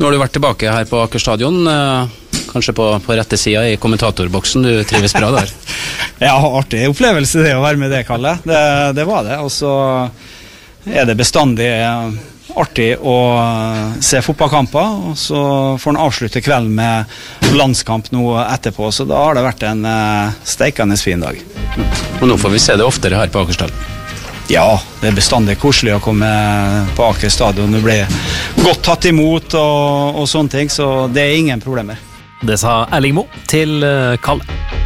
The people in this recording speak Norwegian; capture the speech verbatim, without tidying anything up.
Nå har du vært tilbake her på Aker Stadion, kanskje på, på rette siden i kommentatorboksen, du trives bra der? Ja, artig opplevelse det å være med det, Kalle. Det, det var det, og så er det bestandig artig å se fotballkamper, og så får han avslutte kvelden med landskamp nå etterpå, så da har det vært en steikende fin dag. Og nå får vi se det oftere her på Aker Stadion. Ja, det er bestandig koselig å komme på Aker Stadion. Det blir godt tatt imot og, og sånne ting, så det er ingen problemer. Det sa Erling Moe til Kalle.